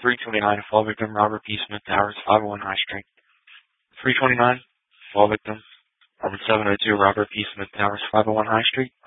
329, fall victim Robert P. Smith Towers, 501 High Street. 329, fall victim, apartment 702, Robert P. Smith Towers, 501 High Street.